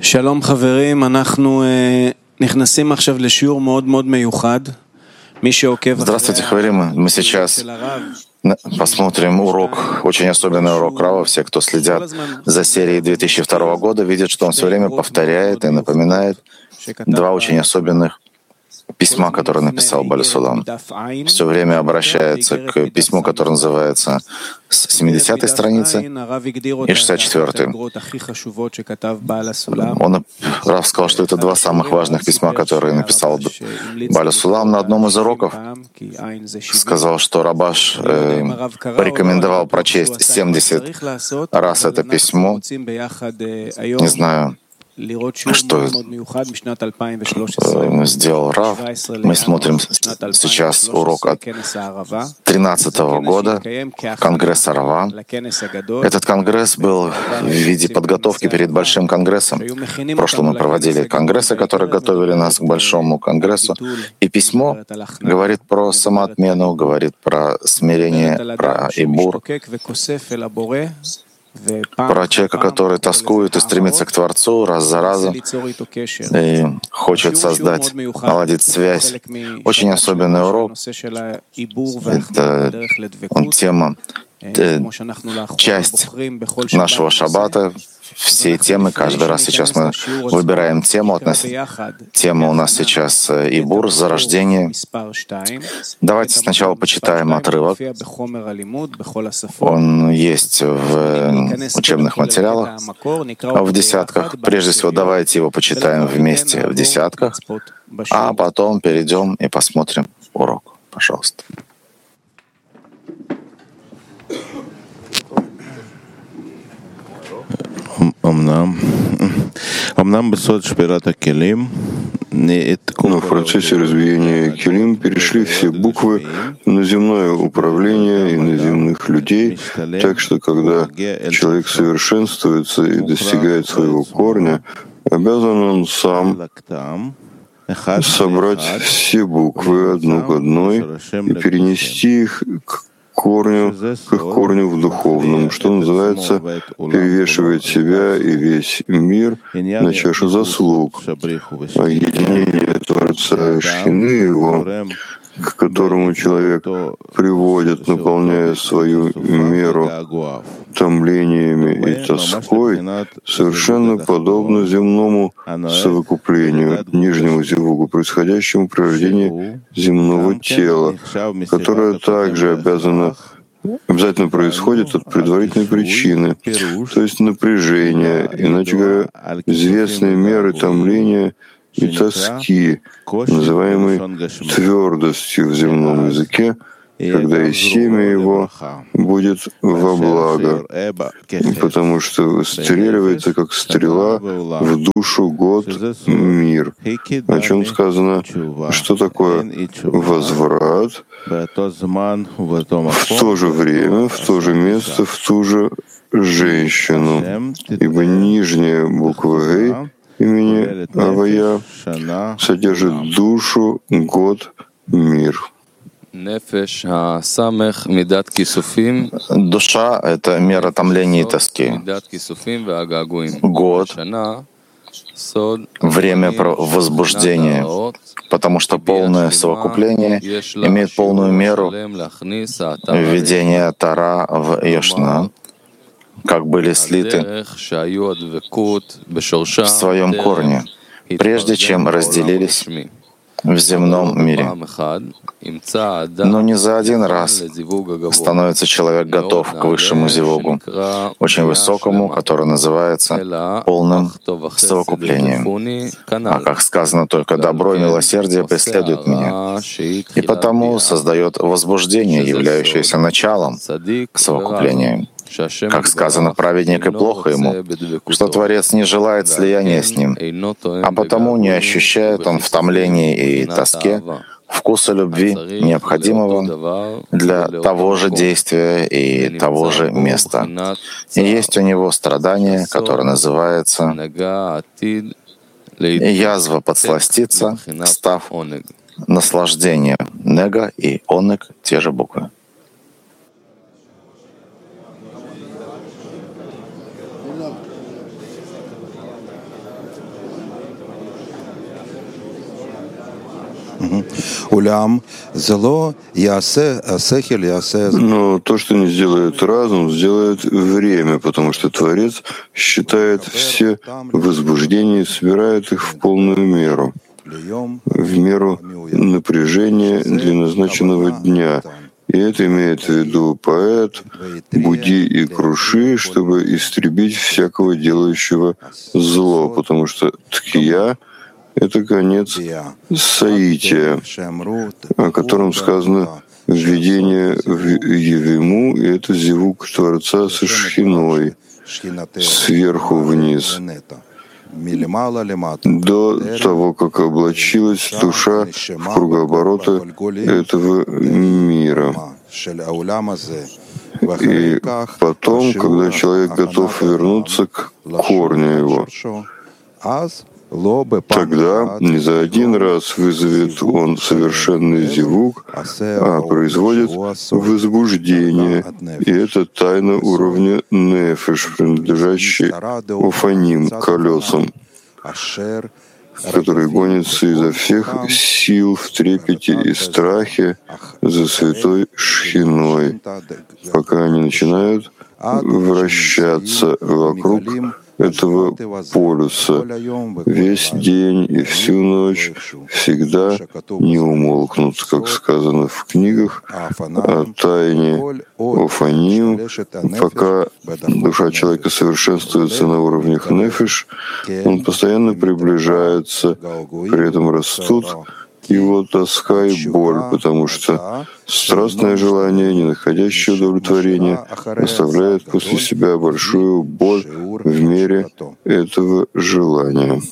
שלום חברים, אנחנו נכנסים עכשיו לשיעור מאוד מאוד מיוחד. Здравствуйте, Хаварим. Мы сейчас посмотрим урок, очень особенный урок Рава. Все, кто следят за серией 2002 года, видят, что он все время повторяет и напоминает два очень особенных письма, которые написал Бааль Сулам. Все время обращается к письму, которое называется с 70-й страницы и 64-й. Рав сказал, что это два самых важных письма, которые написал Бааль Сулам на одном из уроков. Сказал, что Рабаш порекомендовал прочесть 70 раз это письмо. Не знаю, что сделал Рав. Мы смотрим сейчас урок от 2013 года, Конгресса Рава. Этот конгресс был в виде подготовки перед Большим конгрессом. В прошлом мы проводили конгрессы, которые готовили нас к Большому конгрессу. И письмо говорит про самоотмену, говорит про смирение, про ибур, про человека, который тоскует и стремится к Творцу раз за разом и хочет создать, наладить связь. Очень особенный урок. Это тема, часть нашего шаббата. Все темы, каждый раз сейчас мы выбираем тему. Тема у нас сейчас Ибур, зарождение. Давайте сначала почитаем отрывок. Он есть в учебных материалах, в десятках. Прежде всего, давайте его почитаем вместе в десятках, а потом перейдем и посмотрим урок. Пожалуйста. Но в процессе развиения Келим перешли все буквы на земное управление и на земных людей, так что когда человек совершенствуется и достигает своего корня, обязан он сам собрать все буквы одну к одной и перенести их к их корню в духовном, что называется, перевешивает себя и весь мир на чашу заслуг, а единение Творца и Шхины Его, к которому человек приводит, наполняя свою меру томлениями и тоской, совершенно подобно земному совокуплению, нижнему зевугу, происходящему при рождении земного тела, которое также обязательно происходит от предварительной причины, то есть напряжения, иначе говоря, известные меры томления и тоски, называемой твердостью в земном языке, когда и семя его будет во благо, потому что выстреливается, как стрела, в душу год мир. О чем сказано, что такое возврат в то же время, в то же место, в ту же женщину, ибо нижняя буква «Гей» имени Авая содержит душу, год, мир. Душа — это мера томления и тоски. Год — время возбуждения, потому что полное совокупление имеет полную меру введения Тора в Йошна, как были слиты в своем корне, прежде чем разделились в земном мире. Но не за один раз становится человек готов к высшему зивугу, очень высокому, который называется полным совокуплением. А как сказано, только добро и милосердие преследуют меня. И потому создает возбуждение, являющееся началом к совокуплению. Как сказано, праведник и плохо ему, что Творец не желает слияния с ним, а потому не ощущает он в томлении и тоске вкуса любви, необходимого для того же действия и того же места. И есть у него страдание, которое называется язва подсластиться, став наслаждение. Нега и онег — те же буквы. Но то, что не сделает разум, сделает время, потому что Творец считает все возбуждения и собирает их в полную меру, в меру напряжения для назначенного дня. И это имеет в виду поэт, буди и круши, чтобы истребить всякого делающего зло, потому что ткия — это конец соития, о котором сказано введение в Евиму, и это зевук Творца со шхиной, сверху вниз, до того, как облачилась душа в кругооборота этого мира. И потом, когда человек готов вернуться к корню его, тогда не за один раз вызовет он совершенный зевук, а производит возбуждение. И это тайна уровня нефеш, принадлежащий офаним, колесам, который гонится изо всех сил в трепете и страхе за святой шхиной, пока они начинают вращаться вокруг этого полюса весь день и всю ночь, всегда не умолкнут, как сказано в книгах о тайне Офаним, пока душа человека совершенствуется на уровнях нефиш, он постоянно приближается, при этом растут его тоска и боль, потому что страстное желание, не находящее удовлетворения, оставляет после себя большую боль в мере этого желания.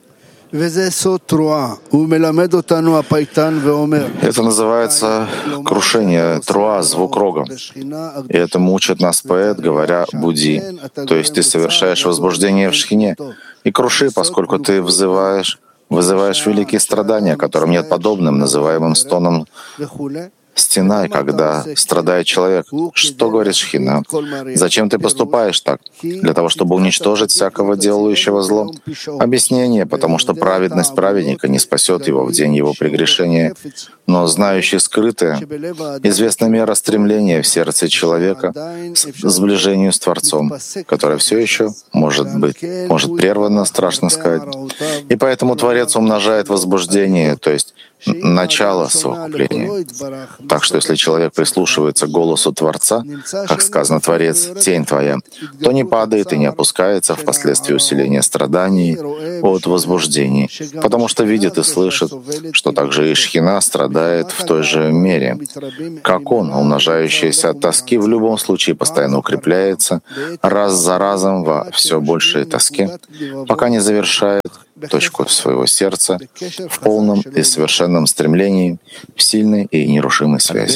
Это называется крушение труа, звук рога. И это мучит нас поэт, говоря «буди». То есть ты совершаешь возбуждение в шхине и круши, поскольку ты вызываешь великие страдания, которым нет подобным, называемым стоном стена, когда страдает человек. Что говорит Шхина? Зачем ты поступаешь так? Для того, чтобы уничтожить всякого делающего зло? Объяснение, потому что праведность праведника не спасет его в день его прегрешения, но знающий скрытое, известна мера стремления в сердце человека к сближению с Творцом, которое все еще может прервано, страшно сказать. И поэтому Творец умножает возбуждение, то есть начало совокупления. Так что если человек прислушивается к голосу Творца, как сказано «Творец, тень твоя», то не падает и не опускается впоследствии усиления страданий от возбуждений, потому что видит и слышит, что также и Шхина страдает в той же мере. Как он, умножающийся от тоски, в любом случае постоянно укрепляется раз за разом во все большей тоске, пока не завершает точку своего сердца в полном и совершенном стремлении, в сильной и нерушимой связи.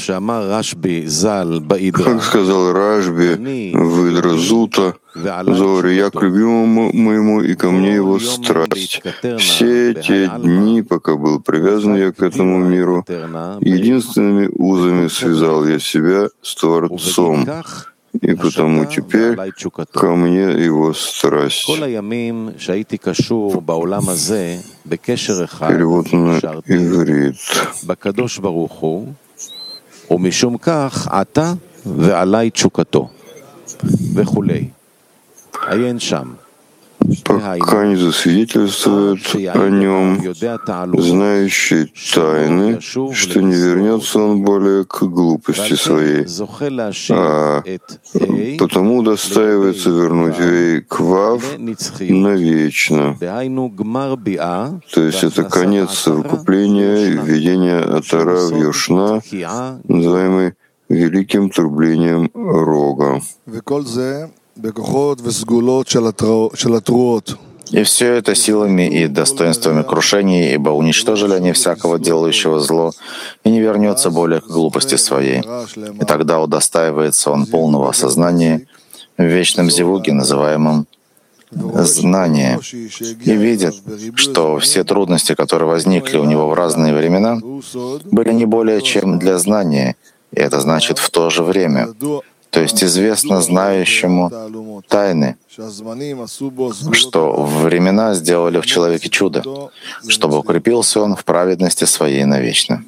Как сказал Рашби в Идразута, «Зори, я к любимому моему, и ко мне его страсть. Все те дни, пока был привязан я к этому миру, единственными узами связал я себя с Творцом, и потому теперь ко мне его страсть». Перевод на иврит. Пока не засвидетельствует о нем, знающий тайны, что не вернется он более к глупости своей, а потому удостаивается вернуть ей к Вав навечно. То есть это конец совокупления и введение Атара в Юшна, называемый великим трублением рога. И все это силами и достоинствами крушений, ибо уничтожили они всякого делающего зло, и не вернется более к глупости своей. И тогда удостаивается он полного осознания в вечном зевуге, называемом знание, и видит, что все трудности, которые возникли у него в разные времена, были не более чем для знания, и это значит в то же время. То есть известно знающему тайны, что времена сделали в человеке чудо, чтобы укрепился он в праведности своей навечно.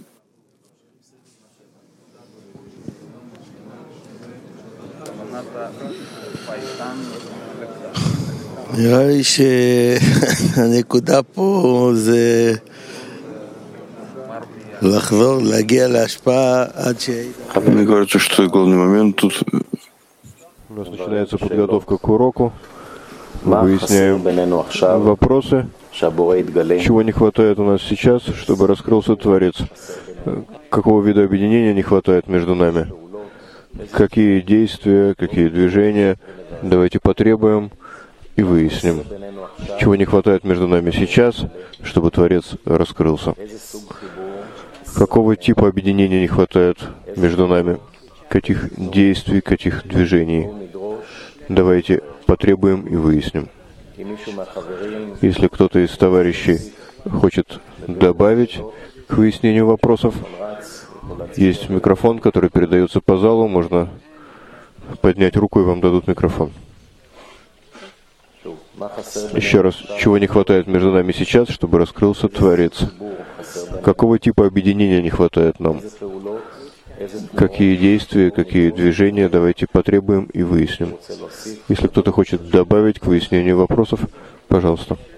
Мне кажется, что главный момент тут... У нас начинается подготовка к уроку. Выясняем вопросы, чего не хватает у нас сейчас, чтобы раскрылся Творец. Какого вида объединения не хватает между нами. Какие действия, какие движения. Давайте потребуем и выясним, чего не хватает между нами сейчас, чтобы Творец раскрылся. Какого типа объединения не хватает между нами? Каких действий, каких движений? Давайте потребуем и выясним. Если кто-то из товарищей хочет добавить к выяснению вопросов, есть микрофон, который передается по залу, можно поднять руку, и вам дадут микрофон. Еще раз, чего не хватает между нами сейчас, чтобы раскрылся Творец? Какого типа объединения не хватает нам? Какие действия, какие движения, давайте потребуем и выясним. Если кто-то хочет добавить к выяснению вопросов, пожалуйста.